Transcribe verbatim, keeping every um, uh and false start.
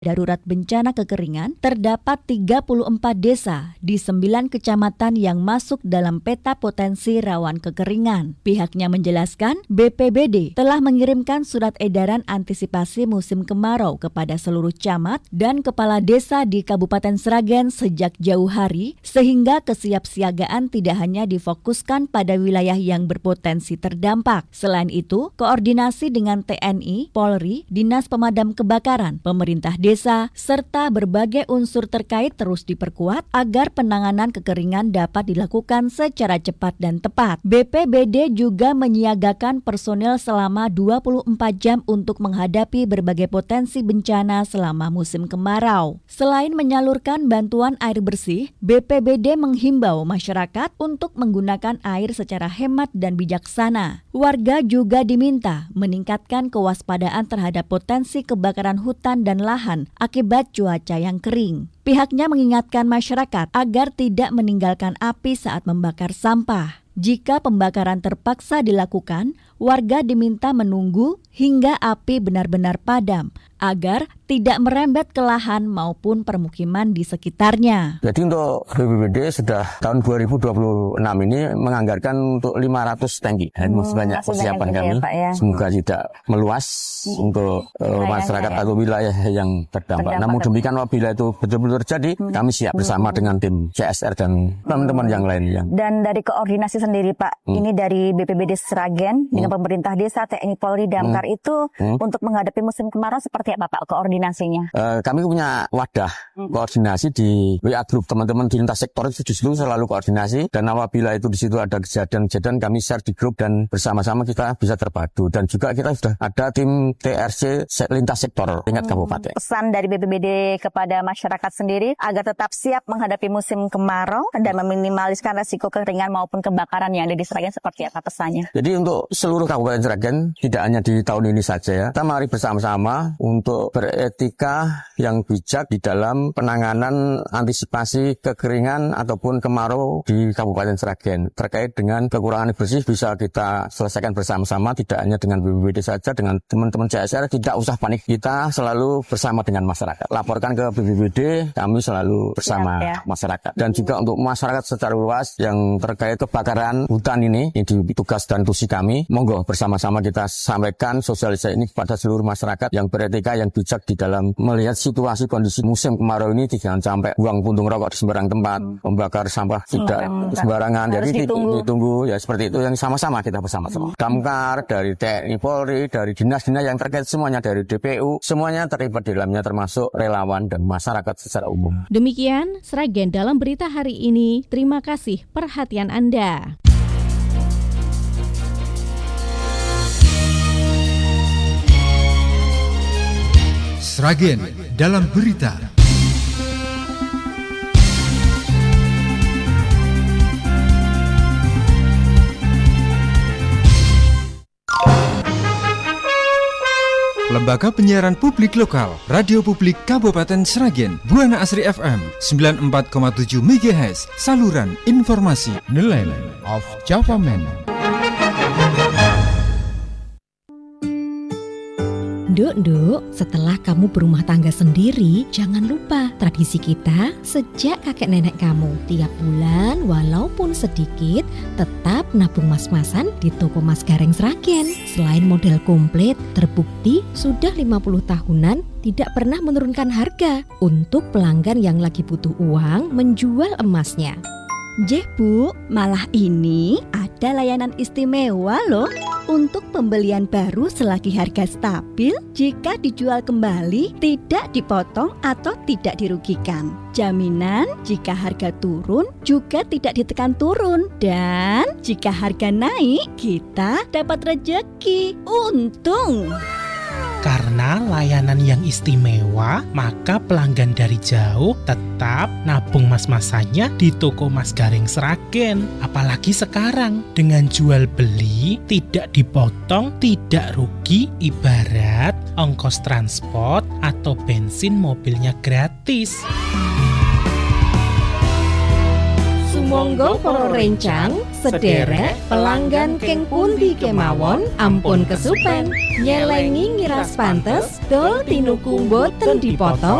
darurat bencana kekeringan, terdapat tiga puluh empat desa di sembilan kecamatan yang masuk dalam peta potensi rawan kekeringan. Pihaknya menjelaskan, B P B D telah mengirimkan surat edaran antisipasi musim kemarau kepada seluruh camat dan kepala desa di Kabupaten Sragen sejak jauh hari, sehingga kesiapsiagaan tidak hanya difokuskan pada wilayah yang berpotensi terdampak. Selain itu, koordinasi dengan T N I, Polri, Dinas Pemadam Kebakaran, pemerintah desa, desa, serta berbagai unsur terkait terus diperkuat agar penanganan kekeringan dapat dilakukan secara cepat dan tepat. B P B D juga menyiagakan personel selama dua puluh empat jam untuk menghadapi berbagai potensi bencana selama musim kemarau. Selain menyalurkan bantuan air bersih, B P B D menghimbau masyarakat untuk menggunakan air secara hemat dan bijaksana. Warga juga diminta meningkatkan kewaspadaan terhadap potensi kebakaran hutan dan lahan akibat cuaca yang kering. Pihaknya mengingatkan masyarakat agar tidak meninggalkan api saat membakar sampah. Jika pembakaran terpaksa dilakukan, warga diminta menunggu hingga api benar-benar padam agar tidak merembet ke lahan maupun permukiman di sekitarnya. Jadi untuk B P B D sudah tahun dua ribu dua puluh enam ini menganggarkan untuk lima ratus tangki. Dan hmm, banyak persiapan kami. Ya, Pak, ya. Semoga tidak meluas hmm. untuk uh, masyarakat ya. Atau wilayah yang terdampak. terdampak Namun demikian apabila itu betul-betul terjadi, hmm. kami siap bersama hmm. dengan tim C S R dan teman-teman hmm. yang lain. Yang... Dan dari koordinasi sendiri Pak, hmm. ini dari B P B D Sragen hmm. dengan pemerintah desa, T N I, Polri, Damkar hmm. itu hmm. untuk menghadapi musim kemarau seperti apa Pak koordinasinya? Uh, kami punya wadah hmm. koordinasi di W A Group, teman-teman di lintas sektor itu justru selalu koordinasi, dan apabila itu di situ ada kejadian-kejadian kami share di grup dan bersama-sama kita bisa terpadu. Dan juga kita sudah ada tim T R C lintas sektor tingkat hmm. kabupaten. Pesan dari B P B D kepada masyarakat sendiri agar tetap siap menghadapi musim kemarau dan meminimaliskan resiko kekeringan maupun kebakaran yang ada di Sragen seperti apa pesannya? Jadi untuk seluruh Kabupaten Sragen, tidak hanya di tahun ini saja ya, kita mari bersama-sama untuk beretika yang bijak di dalam penanganan antisipasi kekeringan ataupun kemarau di Kabupaten Sragen. Terkait dengan kekurangan air bersih bisa kita selesaikan bersama-sama, tidak hanya dengan B P B D saja, dengan teman-teman C S R, tidak usah panik, kita selalu bersama dengan masyarakat. Laporkan ke B P B D, kami selalu bersama ya, ya. masyarakat. Dan juga untuk masyarakat secara luas yang terkait kebakaran hutan ini, ini tugas dan tusi kami, monggo bersama-sama kita sampaikan sosialisasi ini kepada seluruh masyarakat yang beretika, yang bijak di dalam melihat situasi kondisi musim kemarau ini. Jangan sampai buang puntung rokok di sembarang tempat, hmm. membakar sampah tidak hmm. sembarangan. Jadi ditunggu. ditunggu ya seperti itu, yang sama-sama kita bersama-sama. Hmm. Damkar, dari T N I, Polri, dari dinas-dinas yang terkait semuanya, dari D P U, semuanya terlibat di dalamnya, termasuk relawan dan masyarakat secara umum. Demikian Sragen dalam berita hari ini. Terima kasih perhatian Anda. Sragen dalam berita. Lembaga Penyiaran Publik Lokal, Radio Publik Kabupaten Sragen, Buana Asri F M sembilan puluh empat koma tujuh megahertz, saluran informasi Nelayan of Java Man. Nduk, nduk, setelah kamu berumah tangga sendiri, jangan lupa tradisi kita sejak kakek nenek kamu. Tiap bulan, walaupun sedikit, tetap nabung mas-masan di toko Mas Gareng Sragen. Selain model komplit, terbukti sudah lima puluh tahunan tidak pernah menurunkan harga untuk pelanggan yang lagi butuh uang menjual emasnya. Jeh Bu, malah ini ada layanan istimewa loh. Untuk pembelian baru selagi harga stabil, jika dijual kembali tidak dipotong atau tidak dirugikan. Jaminan jika harga turun juga tidak ditekan turun. Dan jika harga naik, kita dapat rejeki. Untung! Karena layanan yang istimewa, maka pelanggan dari jauh tetap nabung mas-masannya di toko Mas Gareng Sragen. Apalagi sekarang, dengan jual beli tidak dipotong, tidak rugi, ibarat ongkos transport atau bensin mobilnya gratis. Sumangga para rencang, sederek pelanggan keng pundi kemawon ampun kesupen, nyelengi ngiras pantes, dol tinuku boten dipoto